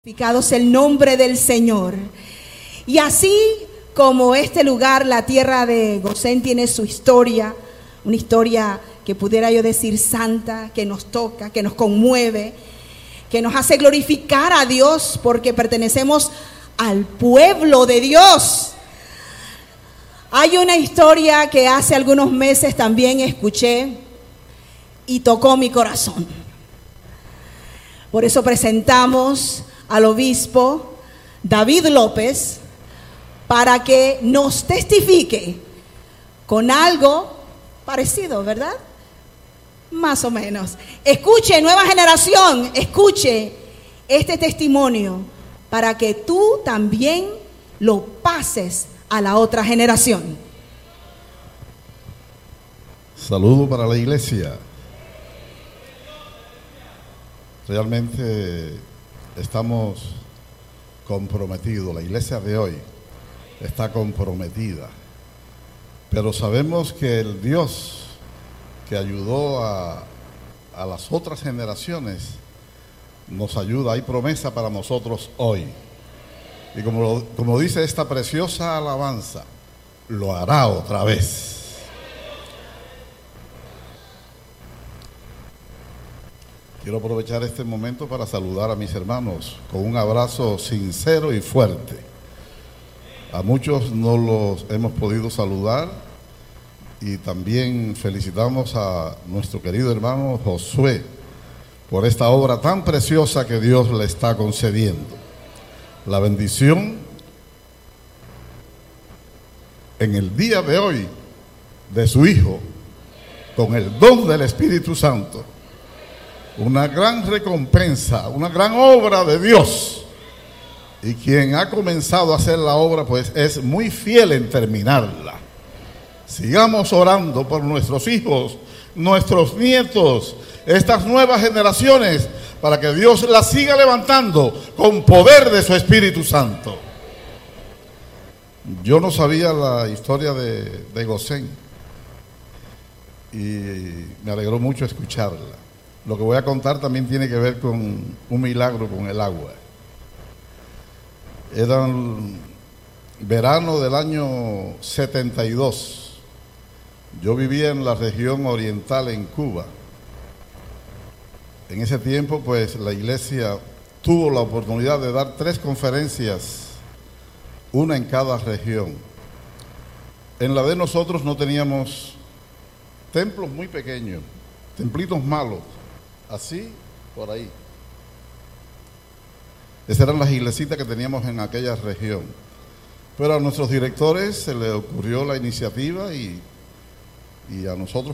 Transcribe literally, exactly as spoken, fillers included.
Glorificado sea el nombre del Señor. Y así como este lugar, la tierra de Gosén, tiene su historia, una historia que pudiera yo decir santa, que nos toca, que nos conmueve, que nos hace glorificar a Dios porque pertenecemos al pueblo de Dios. Hay una historia que hace algunos meses también escuché y tocó mi corazón. Por eso presentamos al obispo David López para que nos testifique con algo parecido, ¿verdad? Más o menos. Escuche, nueva generación, escuche este testimonio para que tú también lo pases a la otra generación. Saludo para la iglesia. Realmente estamos comprometidos, la iglesia de hoy está comprometida, pero sabemos que el Dios que ayudó a, a las otras generaciones nos ayuda, hay promesa para nosotros hoy. Y como, como dice esta preciosa alabanza, lo hará otra vez. Quiero aprovechar este momento para saludar a mis hermanos con un abrazo sincero y fuerte. A muchos no los hemos podido saludar y también felicitamos a nuestro querido hermano Josué por esta obra tan preciosa que Dios le está concediendo. La bendición en el día de hoy de su Hijo con el don del Espíritu Santo. Una gran recompensa, una gran obra de Dios. Y quien ha comenzado a hacer la obra, pues es muy fiel en terminarla. Sigamos orando por nuestros hijos, nuestros nietos, estas nuevas generaciones, para que Dios las siga levantando con poder de su Espíritu Santo. Yo no sabía la historia de, de Gosén y me alegró mucho escucharla. Lo que voy a contar también tiene que ver con un milagro con el agua. Era el verano del año setenta y dos. Yo vivía en la región oriental en Cuba. En ese tiempo, pues, la iglesia tuvo la oportunidad de dar tres conferencias, una en cada región. En la de nosotros no teníamos templos muy pequeños, templitos malos. Así, por ahí. Esas eran las iglesitas que teníamos en aquella región. Pero a nuestros directores se les ocurrió la iniciativa y, y a nosotros